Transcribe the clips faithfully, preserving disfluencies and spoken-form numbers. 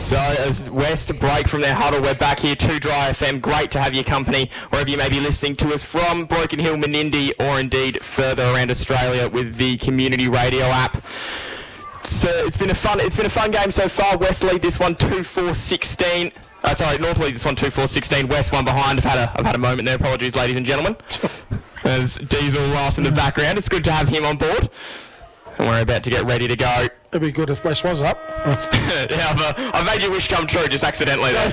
So as West break from their huddle, we're back here to Dry F M. Great to have your company wherever you may be listening to us from, Broken Hill, Menindee, or indeed further around Australia with the community radio app. So it's been a fun, it's been a fun game so far. West lead this one two four sixteen. Uh, sorry, North lead this one two four sixteen. West one behind. I've had a, I've had a moment there. Apologies, ladies and gentlemen. As Diesel laughs in the background, it's good to have him on board. And we're about to get ready to go. It'd be good if West was up. yeah, I've, uh, I've made your wish come true just accidentally though.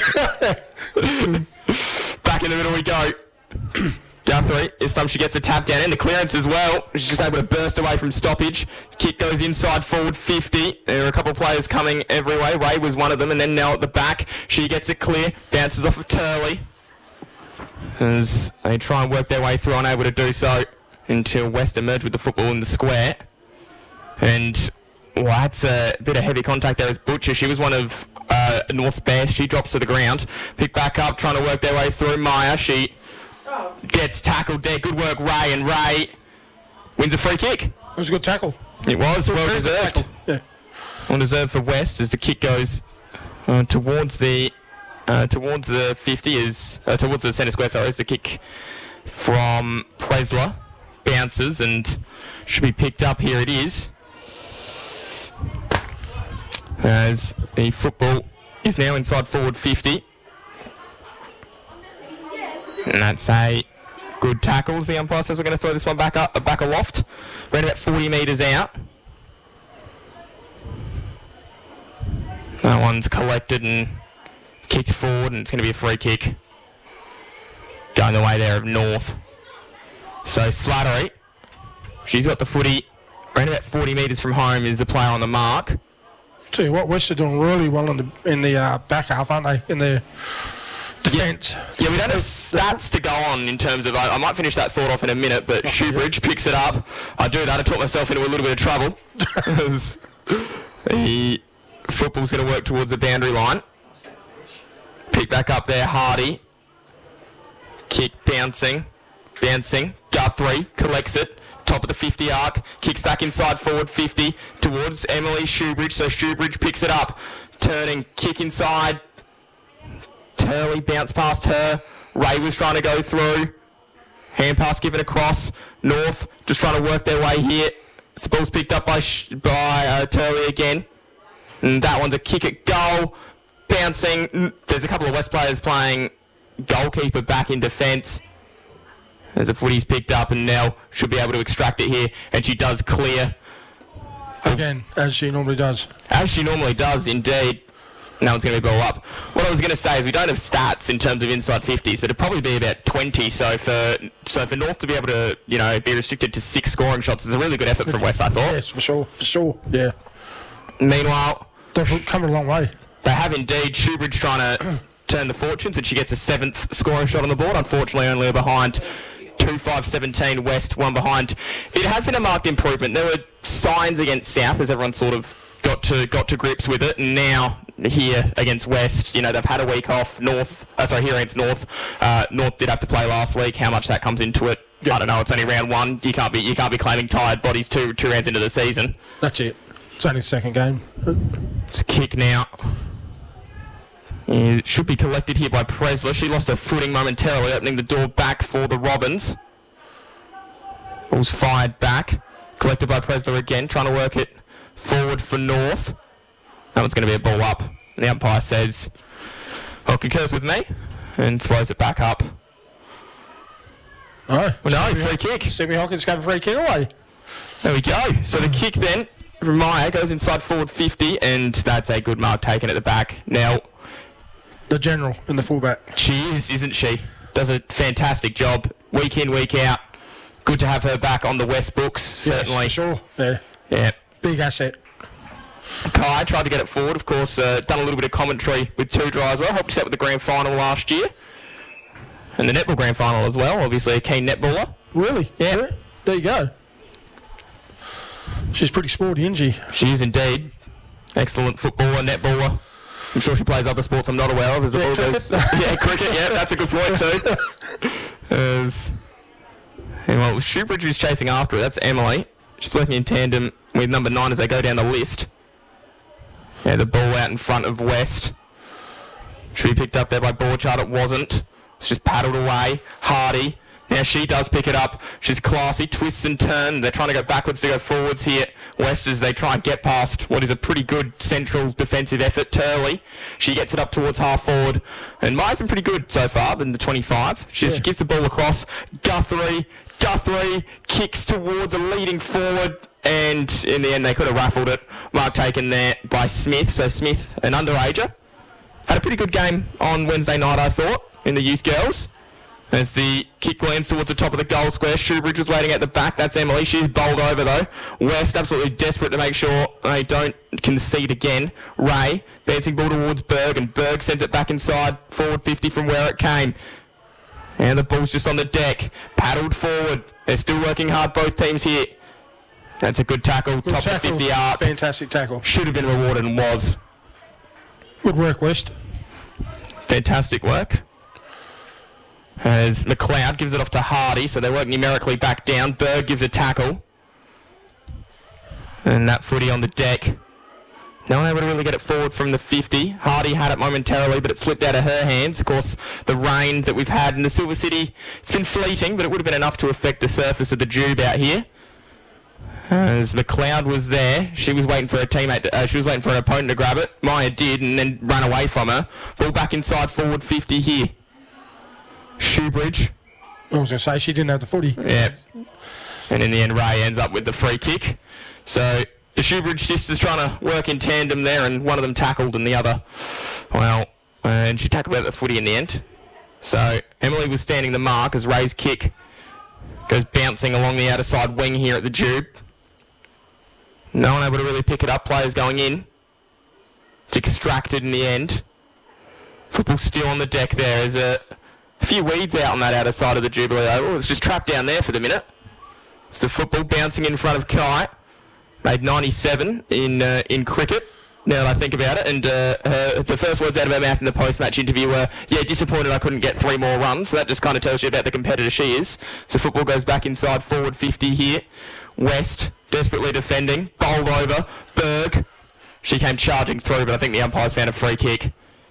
Back in the middle we go. Guthrie, this time she gets a tap down and the clearance as well. She's just able to burst away from stoppage. Kick goes inside forward fifty. There are a couple of players coming every way. Ray was one of them, and then now at the back, she gets it clear. Bounces off of Turley. As they try and work their way through, unable to do so until West emerge with the football in the square. And well, that's a bit of heavy contact there as Butcher. She was one of uh, North's best. She drops to the ground. Pick back up, trying to work their way through. Maya, she gets tackled there. Good work, Ray. And Ray wins a free kick. It was a good tackle. It was, well deserved. Yeah. Well deserved for West as the kick goes uh, towards the uh, towards the fifty, is uh, towards the centre square, sorry, as the kick from Presler bounces and should be picked up. Here it is. As the football is now inside forward fifty. And that's a good tackle. The umpire says we're going to throw this one back up, back aloft. Around about forty metres out. That one's collected and kicked forward, and it's going to be a free kick. Going the way there of North. So Slattery, she's got the footy around about forty metres from home, is the player on the mark. Tell you what, West are doing really well in the in the uh, back half, aren't they? In the defence. Yeah, yeah, we don't have stats to go on in terms of. I, I might finish that thought off in a minute, but oh, Shoebridge yeah. picks it up. I do that. I taught myself into a little bit of trouble. The football's going to work towards the boundary line. Pick back up there, Hardy. Kick bouncing, bouncing. Guthrie collects it. Top of the fifty arc, kicks back inside forward fifty towards Emily Shoebridge, so Shoebridge picks it up, turning, kick inside, Turley bounced past her, Ray was trying to go through, hand pass given across, North just trying to work their way here, the ball's picked up by, by uh, Turley again, and that one's a kick at goal, bouncing, there's a couple of West players playing goalkeeper back in defence. As the footy's picked up and Nell should be able to extract it here, and she does clear. Again, as she normally does. As she normally does, indeed. No one's going to be ball up. What I was going to say is we don't have stats in terms of inside fifties, but it'd probably be about twenty. So for so for North to be able to, you know, be restricted to six scoring shots is a really good effort from West, I thought. Yes, for sure, for sure, yeah. Meanwhile, they've come a long way. They have indeed. Shoebridge trying to turn the fortunes, and she gets a seventh scoring shot on the board. Unfortunately, only behind. two five seventeen West, one behind. It has been a marked improvement. There were signs against South as everyone sort of got to got to grips with it, and now here against West, you know, they've had a week off. North, uh, sorry, here against North. Uh, North did have to play last week. How much that comes into it, yeah. I don't know. It's only round one. You can't be you can't be claiming tired bodies two two rounds into the season. That's it. It's only the second game. It's a kick now. It should be collected here by Presler. She lost her footing momentarily, opening the door back for the Robins. Ball's fired back. Collected by Presler again, trying to work it forward for North. That one's going to be a ball up. And the umpire says, well, concurs with me, and throws it back up. Oh, well, no, free kick. Simi Hawkins gave a free kick away. There we go. So the kick then from Maya goes inside forward fifty, and that's a good mark taken at the back. Now, the general and the fullback. She is, isn't she? Does a fantastic job, week in, week out. Good to have her back on the West books, certainly. Yes, for sure, yeah. Yeah. Big asset. Kai tried to get it forward, of course, uh, done a little bit of commentary with two dry as well. Helped us out with the grand final last year. And the netball grand final as well, obviously a keen netballer. Really? Yeah. yeah. There you go. She's pretty sporty, isn't she? She is indeed. Excellent footballer, netballer. I'm sure she plays other sports I'm not aware of. As yeah, cricket. Goes, yeah, cricket, yeah, that's a good point too. As, and well, Shoebridge is chasing after her. That's Emily. She's working in tandem with number nine as they go down the list. Yeah, the ball out in front of West. Should be picked up there by Borchardt. It wasn't. It's just paddled away. Hardy. Now she does pick it up. She's classy, twists and turns. They're trying to go backwards to go forwards here. West as they try and get past what is a pretty good central defensive effort. Turley. She gets it up towards half forward. And Maya's been pretty good so far than the twenty-five. She just Yeah. gives the ball across. Guthrie. Guthrie kicks towards a leading forward. And in the end, they could have raffled it. Mark taken there by Smith. So Smith, an underager, had a pretty good game on Wednesday night, I thought, in the youth girls. As the kick lands towards the top of the goal square, Shoebridge was waiting at the back. That's Emily. She's bowled over, though. West absolutely desperate to make sure they don't concede again. Ray, bouncing ball towards Berg, and Berg sends it back inside, forward fifty from where it came. And the ball's just on the deck. Paddled forward. They're still working hard, both teams here. That's a good tackle, Good top tackle. of fifty arc. Fantastic tackle. Should have been rewarded and was. Good work, West. Fantastic work. As McLeod gives it off to Hardy, so they work numerically back down. Berg gives a tackle. And that footy on the deck. No one able to really get it forward from the fifty. Hardy had it momentarily, but it slipped out of her hands. Of course, the rain that we've had in the Silver City, it's been fleeting, but it would have been enough to affect the surface of the Jube out here. As McLeod was there, she was waiting for her teammate, uh, she was waiting for an opponent to grab it. Maya did, and then ran away from her. Ball back inside forward fifty here. Shoebridge. I was going to say, she didn't have the footy. Yeah. And in the end, Ray ends up with the free kick. So the Shoebridge sisters trying to work in tandem there, and one of them tackled and the other, well, and she tackled out the footy in the end. So Emily was standing the mark as Ray's kick goes bouncing along the outer side wing here at the Jube. No one able to really pick it up. Players going in. It's extracted in the end. Football still on the deck there. There's a few weeds out on that outer side of the Jubilee Oval. It's just trapped down there for the minute. It's the football bouncing in front of Kai. Made ninety-seven in uh, in cricket, now that I think about it. And uh, her, the first words out of her mouth in the post-match interview were, yeah, disappointed I couldn't get three more runs. So that just kind of tells you about the competitor she is. So football goes back inside, forward fifty here. West, desperately defending, bowled over. Berg, she came charging through, but I think the umpires found a free kick.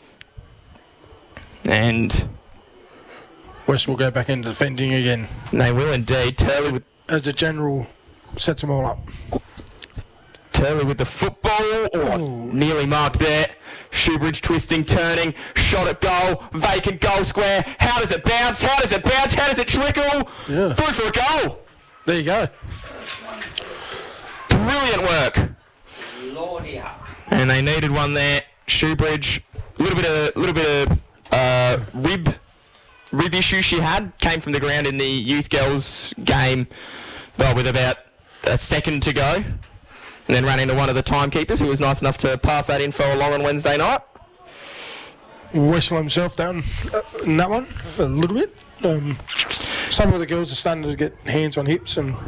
And West will go back into defending again. they will indeed. Turley with, As a general sets them all up. Turley with the football. Oh, Ooh. nearly marked there. Shoebridge twisting, turning, shot at goal, vacant goal square. How does it bounce? How does it bounce? How does it trickle? Yeah. Through for a goal. There you go. Brilliant work. Lordia. And they needed one there. Shoebridge, a little bit of, little bit of uh, rib, rib issue she had. Came from the ground in the youth girls game, well, with about a second to go. And then ran into one of the timekeepers who was nice enough to pass that info along on Wednesday night. Whistle himself down uh, in that one a little bit. Um, some of the girls are starting to get hands on hips, and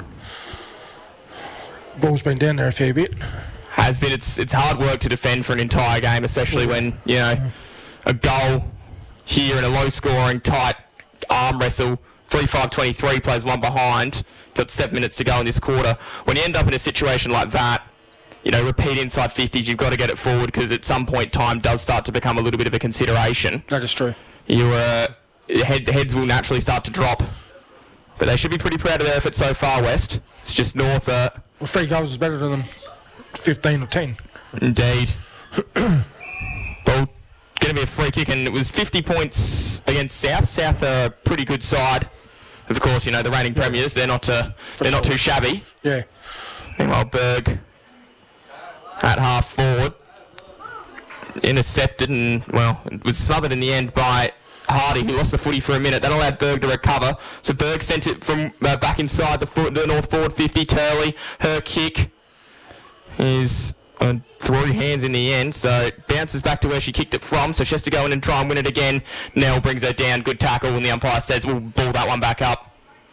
the ball's been down there a fair bit. Has been. It's it's hard work to defend for an entire game, especially when, you know, a goal here in a low-scoring, tight arm wrestle, three five twenty-three plays one behind, got seven minutes to go in this quarter. When you end up in a situation like that, you know, repeat inside fifties, you've got to get it forward because at some point time does start to become a little bit of a consideration. That is true. You uh, head, heads will naturally start to drop. But they should be pretty proud of their effort so far, West. It's just North. Uh, Well, three goals is better than fifteen or ten. Indeed. Ball going to be a free kick, and it was fifty points against South. South are a pretty good side. Of course, you know, the reigning premiers, they're not uh, they're not too shabby. Yeah. Meanwhile, Berg at half forward, intercepted, and, well, it was smothered in the end by Hardy, who lost the footy for a minute. That allowed Berg to recover. So Berg sent it from uh, back inside the, foot, the North forward fifty. Turley, her kick is uh, through hands in the end. So it bounces back to where she kicked it from. So she has to go in and try and win it again. Nell brings her down. Good tackle, and the umpire says we'll ball that one back up.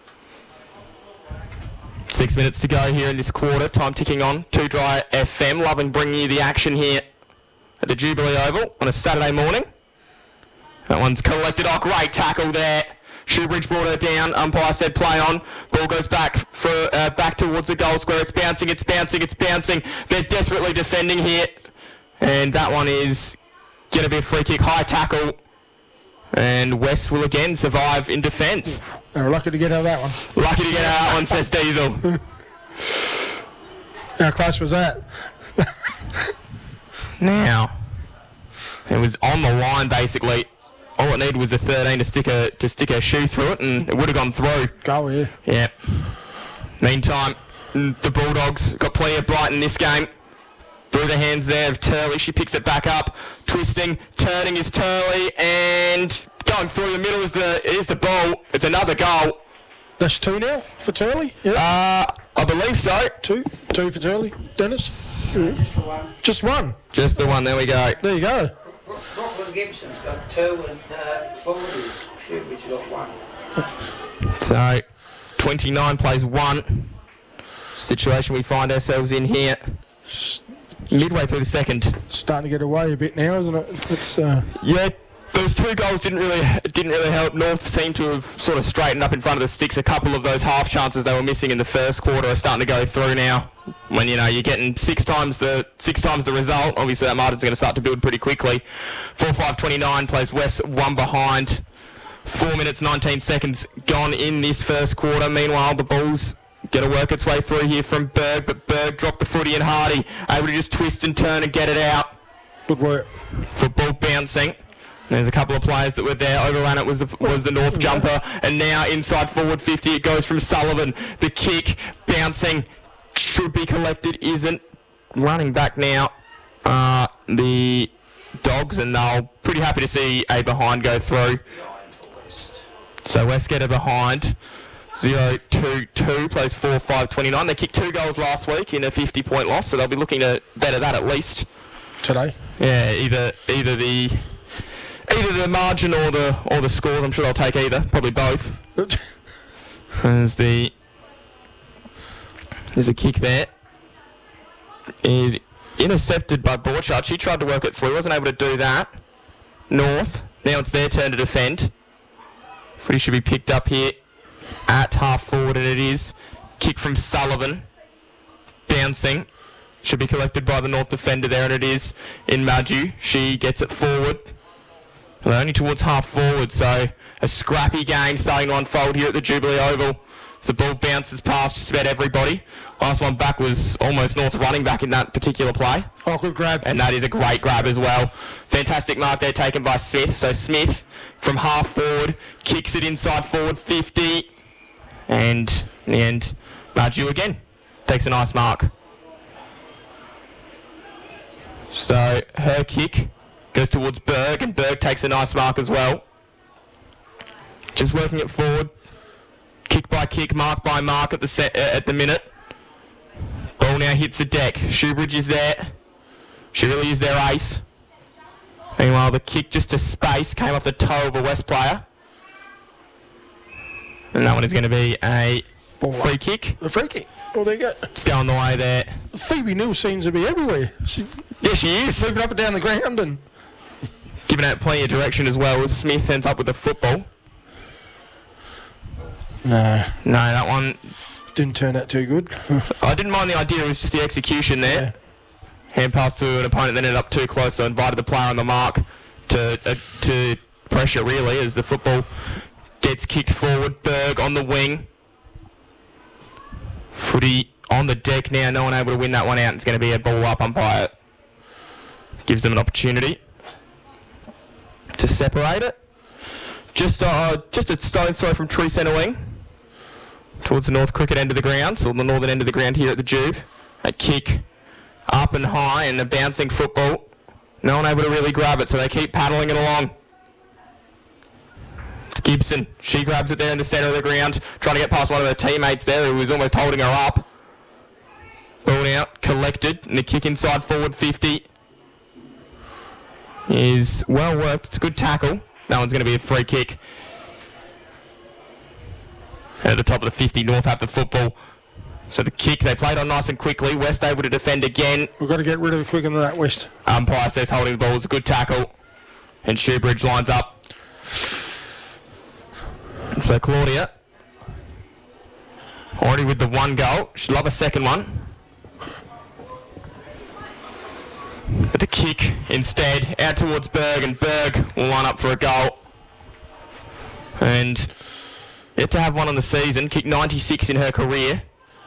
Six minutes to go here in this quarter. Time ticking on. Two Dry F M. Loving bringing you the action here at the Jubilee Oval on a Saturday morning. That one's collected. Oh, great tackle there. Shoebridge brought her down. Umpire said play on. Ball goes back for uh, back towards the goal square. It's bouncing, it's bouncing, it's bouncing. They're desperately defending here. And that one is going to be a free kick, high tackle, and West will again survive in defence. They were lucky to get out of that one. Lucky to get out of that one, says Diesel. How close was that? Now, it was on the line basically. All it needed was a thirteen to stick a to stick a shoe through it, and it would have gone through. Go, yeah. Yeah. Meantime, the Bulldogs got plenty of blight in this game. Through the hands there of Turley, she picks it back up, twisting, turning is Turley, and going through the middle is the is the ball. It's another goal. That's two now for Turley? Yeah. Uh, I believe so. Two? Two for Turley, Dennis? Yeah. Just the one. Just one? Just the one. There we go. There you go. Brooklyn Gibson's got two and uh, Claudia's Shoebridge got one. So, twenty-nine plays one. Situation we find ourselves in here. Midway through the second. It's starting to get away a bit now, isn't it? It's uh... Yeah, those two goals didn't really didn't really help. North seemed to have sort of straightened up in front of the sticks. A couple of those half chances they were missing in the first quarter are starting to go through now. When you know you're getting six times the six times the result, obviously that margin's going to start to build pretty quickly. four five twenty-nine plays West one behind. Four minutes nineteen seconds gone in this first quarter. Meanwhile, the Bulls going to work its way through here from Berg, but Berg dropped the footy and Hardy able to just twist and turn and get it out. Good work. Football bouncing. There's a couple of players that were there. Overran it was the, was the North jumper, and now inside forward fifty it goes from Sullivan. The kick bouncing should be collected, isn't. Running back now. Uh, the Dogs, and they'll pretty happy to see a behind go through. So West get a behind. zero two two plays four five twenty-nine. They kicked two goals last week in a fifty point loss, so they'll be looking to better that at least. Today? Yeah, either either the either the margin or the or the scores. I'm sure they'll take either, probably both. There's the there's a kick there. Is intercepted by Borchardt. She tried to work it through, wasn't able to do that. North. Now it's their turn to defend. Footy should be picked up here at half forward, and it is. Kick from Sullivan. Bouncing. Should be collected by the North defender there, and it is in Maju. She gets it forward. And only towards half forward, so a scrappy game starting to unfold here at the Jubilee Oval. The ball bounces past just about everybody. Last one back was almost North's running back in that particular play. Oh, good grab. And that is a great grab as well. Fantastic mark there taken by Smith. So Smith from half forward kicks it inside forward fifty. And in the end, Maju again takes a nice mark. So her kick goes towards Berg, and Berg takes a nice mark as well. Just working it forward. Kick by kick, mark by mark at the set, uh, at the minute. Ball now hits the deck. Shoebridge is there. She really is their ace. Meanwhile, the kick just to space came off the toe of a West player. And that one is going to be a Ball free up. kick. A free kick. Oh, there you go. It's going the way there. Phoebe Neal seems to be everywhere. She Yeah, she is. moving up and down the ground and... Giving out plenty of direction as well as Smith ends up with the football. No, No, that one, didn't turn out too good. I didn't mind the idea, it was just the execution there. Yeah. Hand pass to an opponent that ended up too close, so invited the player on the mark to uh, to pressure really as the football gets kicked forward. Berg on the wing. Footy on the deck now, no one able to win that one out. It's going to be a ball up umpire. Gives them an opportunity to separate it. Just uh, just a stone's throw from true centre wing towards the North cricket end of the ground, so the northern end of the ground here at the Jube. A kick up and high and a bouncing football. No one able to really grab it, so they keep paddling it along. It's Gibson. She grabs it there in the centre of the ground, trying to get past one of her teammates there who was almost holding her up. Ball out, collected, and the kick inside forward fifty is well worked. It's a good tackle. That one's going to be a free kick. At the top of the fifty, North have the football. So the kick, they played on nice and quickly. West able to defend again. We've got to get rid of it quicker than that, West. Umpire says holding the ball is a good tackle. And Shoebridge lines up. So Claudia, already with the one goal. She'd love a second one. But the kick instead out towards Berg, and Berg will line up for a goal. And yet to have one on the season, kicked ninety-six in her career.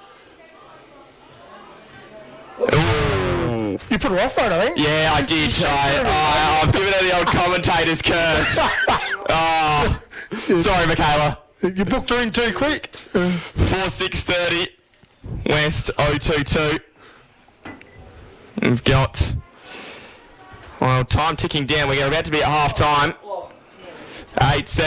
Ooh. You put her off, mate, I think. Yeah, I did. I, I, I've given her the old commentator's curse. Oh, sorry, Michaela. You booked her in too quick. four six thirty, West oh two two. We've got, well, time ticking down. We're about to be at half time. eight seven.